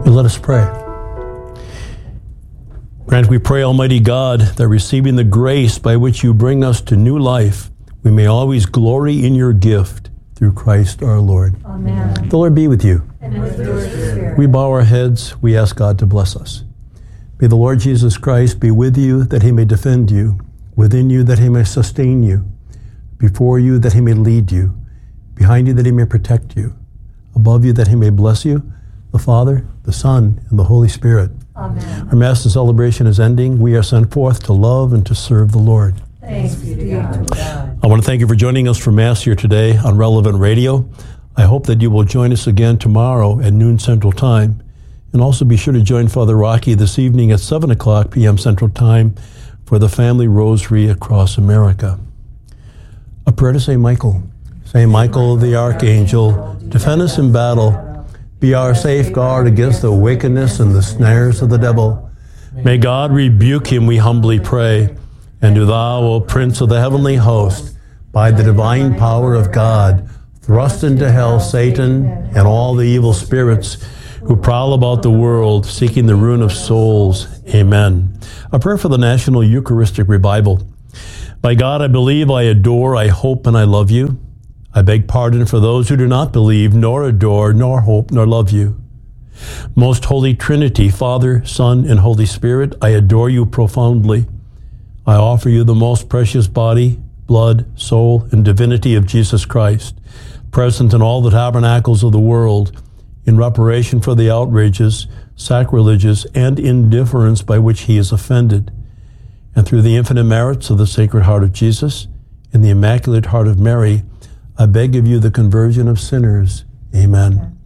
And let us pray. Grant, we pray, Almighty God, that receiving the grace by which you bring us to new life, we may always glory in your gift through Christ our Lord. Amen. The Lord be with you. And with your spirit. We bow our heads. We ask God to bless us. May the Lord Jesus Christ be with you, that he may defend you, within you, that he may sustain you, before you, that he may lead you, behind you, that he may protect you, above you, that he may bless you, the Father, the Son, and the Holy Spirit. Amen. Our Mass and celebration is ending. We are sent forth to love and to serve the Lord. Thanks be to God. I want to thank you for joining us for Mass here today on Relevant Radio. I hope that you will join us again tomorrow at noon Central Time. And also be sure to join Father Rocky this evening at 7 o'clock p.m. Central Time for the Family Rosary across America. A prayer to St. Michael. St. Michael the Archangel, defend us in battle. Be our safeguard against the wickedness and the snares of the devil. May God rebuke him, we humbly pray. And do thou, O Prince of the heavenly host, by the divine power of God, thrust into hell Satan and all the evil spirits who prowl about the world, seeking the ruin of souls. Amen. A prayer for the National Eucharistic Revival. My God, I believe, I adore, I hope, and I love you. I beg pardon for those who do not believe, nor adore, nor hope, nor love you. Most Holy Trinity, Father, Son, and Holy Spirit, I adore you profoundly. I offer you the most precious body, blood, soul, and divinity of Jesus Christ, present in all the tabernacles of the world, in reparation for the outrages, sacrileges, and indifference by which he is offended. And through the infinite merits of the Sacred Heart of Jesus and the Immaculate Heart of Mary, I beg of you the conversion of sinners. Amen.